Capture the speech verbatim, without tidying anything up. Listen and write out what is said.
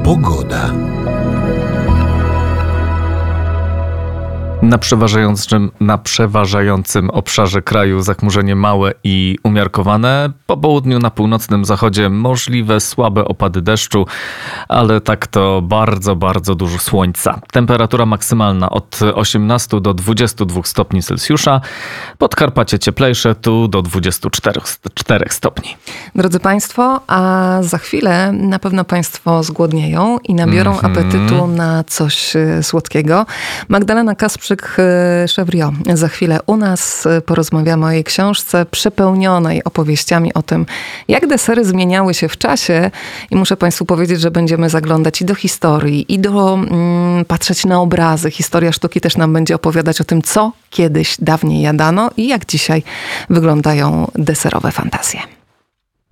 Pogoda. Na przeważającym, na przeważającym obszarze kraju zachmurzenie małe i umiarkowane. Po południu na północnym zachodzie możliwe słabe opady deszczu, ale tak to bardzo, bardzo dużo słońca. Temperatura maksymalna od osiemnastu do dwudziestu dwóch stopni Celsjusza. Podkarpacie cieplejsze, tu do dwudziestu czterech stopni. Drodzy Państwo, a za chwilę na pewno Państwo zgłodnieją i nabiorą mm-hmm. apetytu na coś słodkiego. Magdalena Kasprzyk-Chevriot za chwilę u nas. Porozmawiamy o jej książce przepełnionej opowieściami o tym, jak desery zmieniały się w czasie. I muszę Państwu powiedzieć, że będziemy zaglądać i do historii, i do mm, patrzeć na obrazy. Historia sztuki też nam będzie opowiadać o tym, co kiedyś dawniej jadano i jak dzisiaj wyglądają deserowe fantazje.